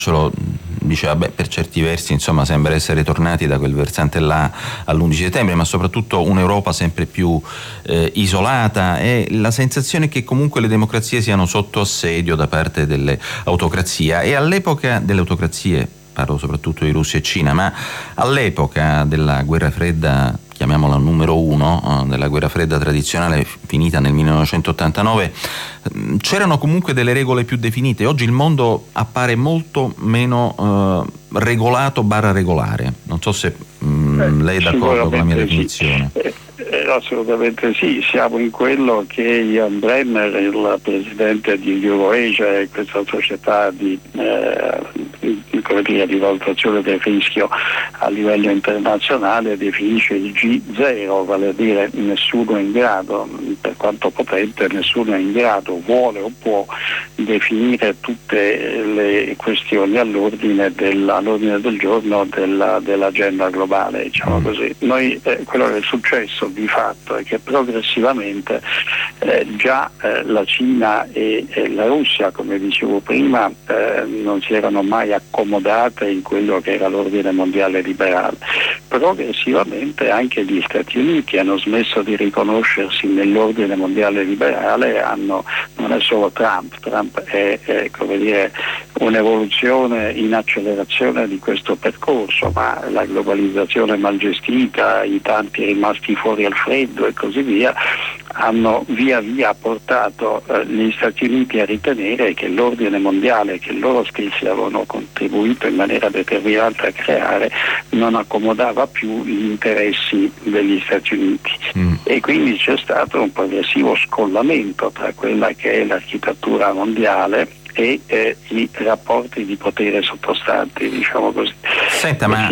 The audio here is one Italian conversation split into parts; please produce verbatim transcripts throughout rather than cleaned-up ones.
diceva, beh, per certi versi insomma sembra essere tornati da quel versante là all'undici settembre, ma soprattutto un'Europa sempre più eh, isolata, e la sensazione che comunque le democrazie siano sotto assedio da parte delle autocrazie. E all'epoca delle autocrazie, parlo soprattutto di Russia e Cina, ma all'epoca della guerra fredda, chiamiamola numero uno, della guerra fredda tradizionale finita nel millenovecentottantanove, c'erano comunque delle regole più definite. Oggi il mondo appare molto meno eh, regolato barra regolare. Non so se mh, lei è d'accordo con la mia definizione. Sì. Eh, assolutamente sì, siamo in quello che Jan Brenner, il presidente di EuroAsia, questa società di, eh, di, come dire, di valutazione del rischio a livello internazionale, definisce il G zero, vale a dire nessuno è in grado, per quanto potente, nessuno è in grado, vuole o può definire tutte le questioni all'ordine, del, all'ordine del giorno della, dell'agenda globale, diciamo così. Noi eh, quello che è successo di fatto è che progressivamente eh, già eh, la Cina e, e la Russia, come dicevo prima, eh, non si erano mai accomodate in quello che era l'ordine mondiale liberale. Progressivamente anche gli Stati Uniti hanno smesso di riconoscersi nell'ordine mondiale liberale, hanno, non è solo Trump, Trump è, è come dire, un'evoluzione in accelerazione di questo percorso, ma la globalizzazione mal gestita, i tanti rimasti fuori al freddo e così via, hanno via via portato eh, gli Stati Uniti a ritenere che l'ordine mondiale che loro stessi avevano contribuito in maniera determinante a creare non accomodava più gli interessi degli Stati Uniti mm. e quindi c'è stato un progressivo scollamento tra quella che è l'architettura mondiale e eh, i rapporti di potere sottostanti, diciamo così. Senta, ma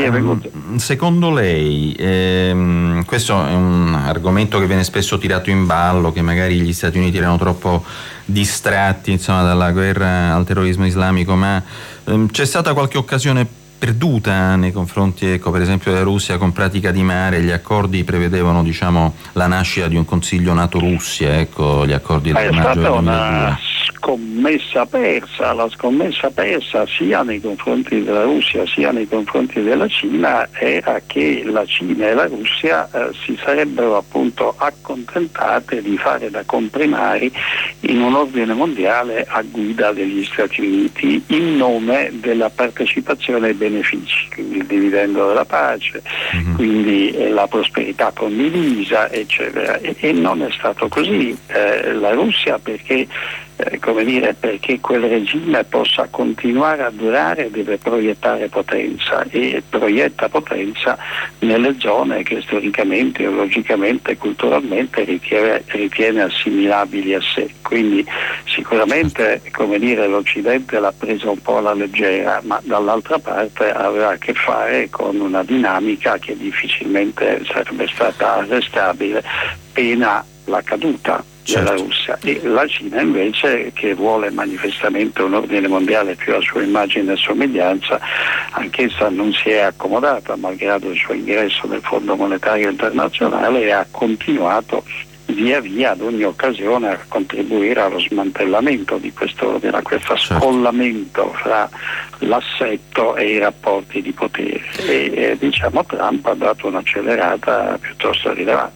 secondo lei ehm, questo è un argomento che viene spesso tirato in ballo, che magari gli Stati Uniti erano troppo distratti, insomma, dalla guerra al terrorismo islamico, ma ehm, c'è stata qualche occasione perduta nei confronti, ecco, per esempio della Russia con Pratica di Mare? Gli accordi prevedevano, diciamo, la nascita di un Consiglio NATO-Russia, ecco, gli accordi del maggio del duemiladue. Scommessa persa, la scommessa persa sia nei confronti della Russia sia nei confronti della Cina era che la Cina e la Russia eh, si sarebbero appunto accontentate di fare da comprimari in un ordine mondiale a guida degli Stati Uniti in nome della partecipazione ai benefici, quindi il dividendo della pace, mm-hmm. quindi eh, la prosperità condivisa, eccetera. E, e non è stato così. Eh, la Russia perché Eh, come dire, perché quel regime possa continuare a durare deve proiettare potenza, e proietta potenza nelle zone che storicamente, logicamente, culturalmente ritiene, ritiene assimilabili a sé. Quindi sicuramente, come dire, l'Occidente l'ha presa un po' alla leggera, ma dall'altra parte aveva a che fare con una dinamica che difficilmente sarebbe stata arrestabile pena la caduta della Russia. E la Cina invece, che vuole manifestamente un ordine mondiale più a sua immagine e somiglianza, anch'essa non si è accomodata malgrado il suo ingresso nel Fondo Monetario Internazionale, e ha continuato via via ad ogni occasione a contribuire allo smantellamento di quest'ordine, a questo scollamento fra l'assetto e i rapporti di potere, e eh, diciamo Trump ha dato un'accelerata piuttosto rilevante.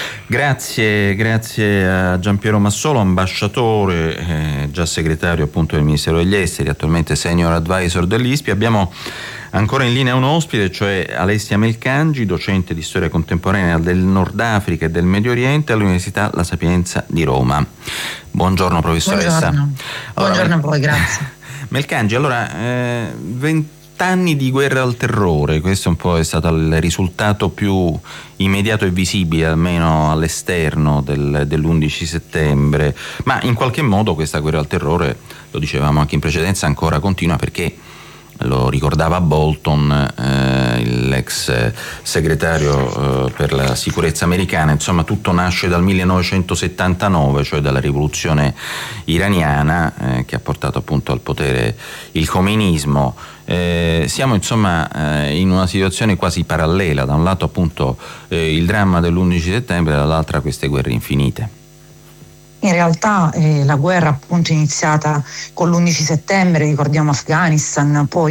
Grazie, grazie a Giampiero Massolo, ambasciatore, eh, già segretario appunto del Ministero degli Esteri, attualmente senior advisor dell'I S P I. Abbiamo ancora in linea un ospite, cioè Alessia Melcangi, docente di storia contemporanea del Nord Africa e del Medio Oriente all'Università La Sapienza di Roma. Buongiorno professoressa. Buongiorno, allora, buongiorno a voi, grazie. Melcangi, allora, eh, venti anni di guerra al terrore, questo un po' è stato il risultato più immediato e visibile, almeno all'esterno, del, dell'undici settembre, ma in qualche modo questa guerra al terrore, lo dicevamo anche in precedenza, ancora continua, perché lo ricordava Bolton, eh, l'ex segretario eh, per la sicurezza americana, insomma tutto nasce dal millenovecentosettantanove, cioè dalla rivoluzione iraniana eh, che ha portato appunto al potere il khomeinismo. Eh, siamo insomma eh, in una situazione quasi parallela, da un lato appunto eh, il dramma dell'undici settembre, dall'altra queste guerre infinite. In realtà eh, la guerra appunto iniziata con l'undici settembre, ricordiamo Afghanistan, poi